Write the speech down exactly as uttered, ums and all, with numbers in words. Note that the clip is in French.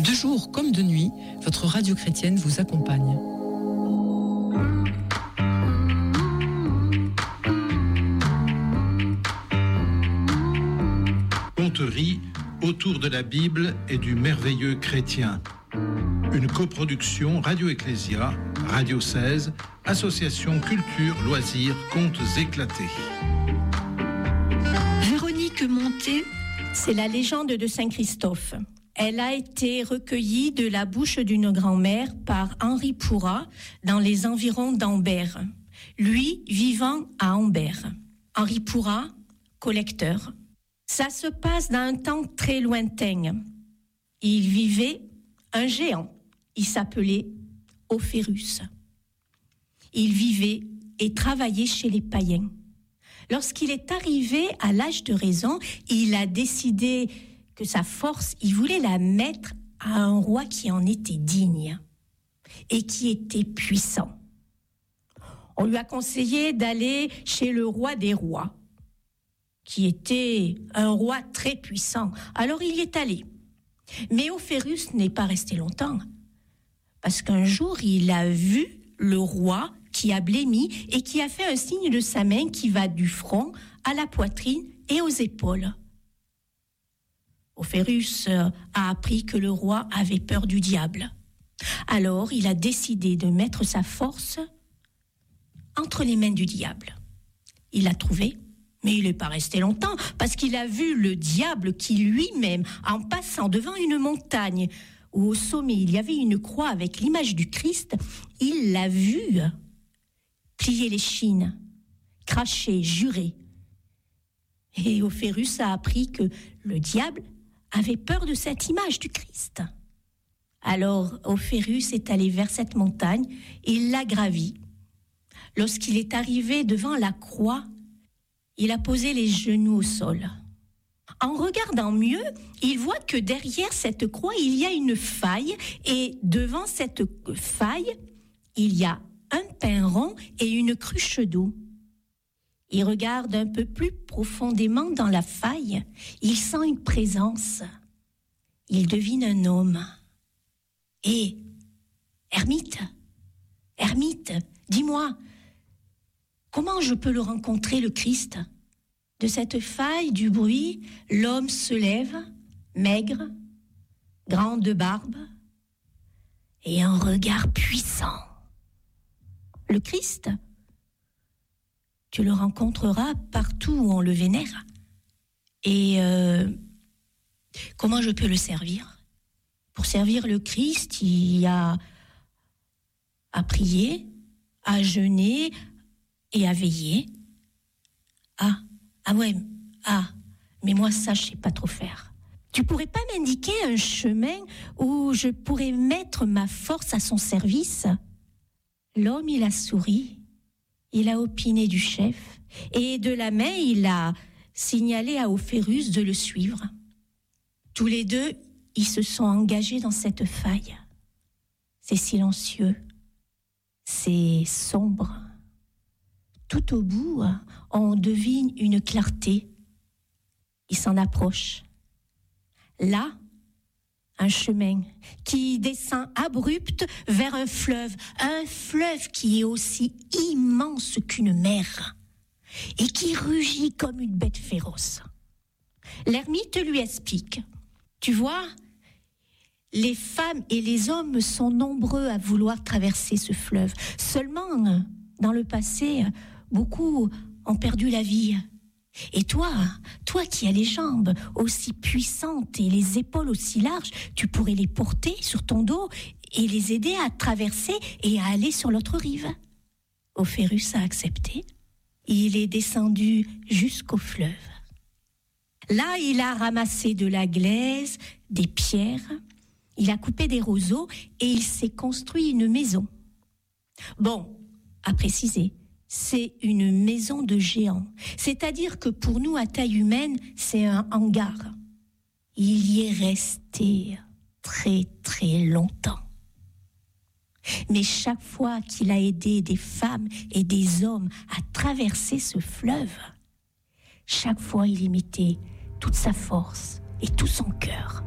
De jour comme de nuit, votre radio chrétienne vous accompagne. Conterie autour de la Bible et du merveilleux chrétien. Une coproduction Radio Ecclésia, Radio seize, Association Culture, Loisirs, Contes éclatés. Véronique Montet, c'est la légende de Saint Christophe. Elle a été recueillie de la bouche d'une grand-mère par Henri Pourrat dans les environs d'Ambert. Lui, vivant à Ambert. Henri Pourrat, collecteur. Ça se passe dans un temps très lointain. Il vivait un géant. Il s'appelait Ophérus. Il vivait et travaillait chez les païens. Lorsqu'il est arrivé à l'âge de raison, il a décidé que sa force, il voulait la mettre à un roi qui en était digne et qui était puissant. On lui a conseillé d'aller chez le roi des rois, qui était un roi très puissant. Alors il y est allé. Mais Ophérus n'est pas resté longtemps, parce qu'un jour, il a vu le roi qui a blêmi et qui a fait un signe de sa main qui va du front à la poitrine et aux épaules. Ophérus a appris que le roi avait peur du diable. Alors, il a décidé de mettre sa force entre les mains du diable. Il l'a trouvé, mais il n'est pas resté longtemps, parce qu'il a vu le diable qui lui-même, en passant devant une montagne où au sommet il y avait une croix avec l'image du Christ, il l'a vu plier l'échine, cracher, jurer. Et Ophérus a appris que le diable avait peur de cette image du Christ. Alors Ophérus est allé vers cette montagne et il l'a gravie. Lorsqu'il est arrivé devant la croix, il a posé les genoux au sol. En regardant mieux, il voit que derrière cette croix, il y a une faille et devant cette faille, il y a un pain rond et une cruche d'eau. Il regarde un peu plus profondément dans la faille. Il sent une présence. Il devine un homme. Et, Hermite, Hermite, dis-moi, comment je peux le rencontrer, le Christ ? De cette faille, du bruit, l'homme se lève, maigre, grande barbe, et un regard puissant. Le Christ ? Tu le rencontreras partout où on le vénère. Et euh, comment je peux le servir ? Pour servir le Christ, il y a à prier, à jeûner et à veiller. Ah, ah ouais, ah, mais moi ça je sais pas trop faire. Tu pourrais pas m'indiquer un chemin où je pourrais mettre ma force à son service ? L'homme, il a souri. Il a opiné du chef et de la main, il a signalé à Ophérus de le suivre. Tous les deux, ils se sont engagés dans cette faille. C'est silencieux, c'est sombre. Tout au bout, on devine une clarté. Ils s'en approchent. Là, un chemin qui descend abrupt vers un fleuve, un fleuve qui est aussi immense qu'une mer et qui rugit comme une bête féroce. L'ermite lui explique, tu vois, les femmes et les hommes sont nombreux à vouloir traverser ce fleuve. Seulement, dans le passé, beaucoup ont perdu la vie. Et toi, toi qui as les jambes aussi puissantes et les épaules aussi larges, tu pourrais les porter sur ton dos et les aider à traverser et à aller sur l'autre rive. Ophérus a accepté. Il est descendu jusqu'au fleuve. Là, il a ramassé de la glaise, des pierres, il a coupé des roseaux et il s'est construit une maison. Bon, à préciser, c'est une maison de géant. C'est-à-dire que pour nous, à taille humaine, c'est un hangar. Il y est resté très très longtemps. Mais chaque fois qu'il a aidé des femmes et des hommes à traverser ce fleuve, chaque fois il y mettait toute sa force et tout son cœur.